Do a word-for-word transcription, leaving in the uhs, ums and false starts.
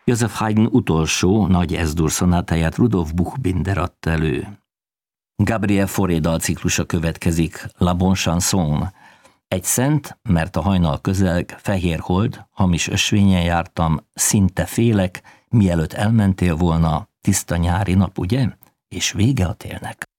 Joseph Haydn utolsó nagy es-dur szonátáját Rudolf Buchbinder adta elő. Gabriel Fauré dalciklusa következik, La Bonne Chanson. Egy szent, mert a hajnal közeleg, fehér hold, hamis ösvényen jártam, szinte félek, mielőtt elmentél volna, tiszta nyári nap, ugye? És vége a télnek.